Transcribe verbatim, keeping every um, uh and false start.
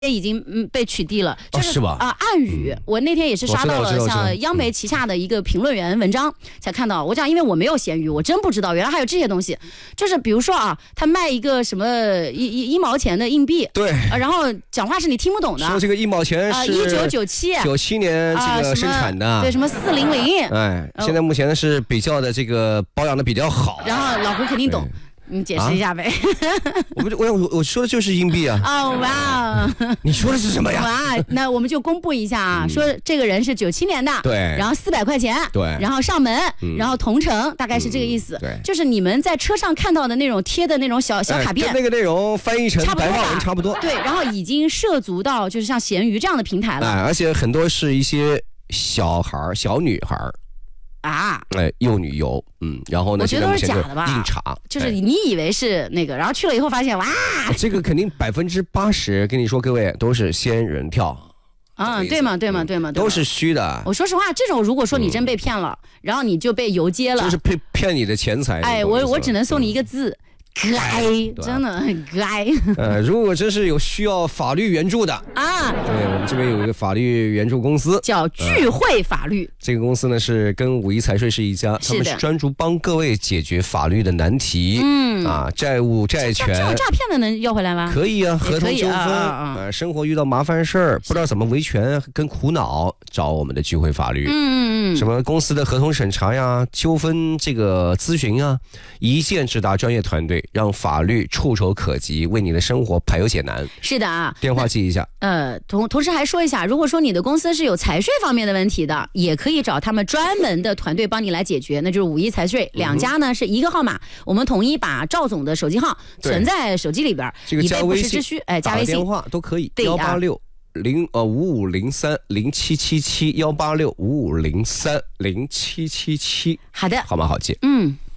已经嗯被取缔了，就是、 哦、是吧？ 啊、呃，暗语、嗯，我那天也是刷到了像央媒旗下的一个评论员文章、嗯、才看到。我讲，因为我没有闲鱼，我真不知道原来还有这些东西。就是比如说啊，他卖一个什么一一一毛钱的硬币， 对、 呃，然后讲话是你听不懂的。 说这个一毛钱是一九九七九七年这个生产的， 呃、对，什么四零零， 哎，现在目前是比较的这个保养的比较好。 然后老胡肯定懂。你解释一下呗。 啊、我们我我我说的就是硬币啊。 哦哇！ 你说的是什么呀？ 哇，那我们就公布一下啊，嗯、说这个人是九七年的， 对， 然后四百块钱， 对， 然后上门， 嗯、 然后同城，大概是这个意思。 嗯、对， 就是你们在车上看到的那种贴的那种小小卡片， 哎、跟那个内容翻译成白话文差不多。 对，然后已经涉足到就是像闲鱼这样的平台了。 哎，而且很多是一些小孩小女孩啊， 哎，幼女游，嗯，然后呢， 我觉得都是假的吧？ 硬查， 就是你以为是那个，然后去了以后发现，哇， 这个肯定百分之八十，跟你说，各位都是仙人跳， 啊，对吗？对吗？对吗？ 都是虚的。 我说实话，这种如果说你真被骗了，嗯、然后你就被游街了， 就是骗骗你的钱财。 哎，我我只能送你一个字。该真的很该。 呃，如果真是有需要法律援助的啊， 对，我们这边有一个法律援助公司叫聚会法律、 呃。这个公司呢是跟五一财税是一家，他们是专注帮各位解决法律的难题。嗯啊，债务债权。 这种诈骗的能要回来吗？ 可以啊，合同纠纷啊、呃，生活遇到麻烦事儿，不知道怎么维权跟苦恼，找我们的聚会法律。 嗯嗯。 什么公司的合同审查呀、纠纷这个咨询啊，一键直达专业团队。让法律触手可及，为你的生活排忧解难。 是的啊， 电话记一下。 呃，同同时还说一下，如果说你的公司是有财税方面的问题的，也可以找他们专门的团队帮你来解决。那就是五一财税、嗯、两家呢是一个号码，我们统一把赵总的手机号存在手机里边， 这个加微信、 以备不时之需。哎，加微信、 电话都可以。幺八六零呃五五零三零七七七幺八六五五零三零七七七。 好的， 号码好记。 嗯。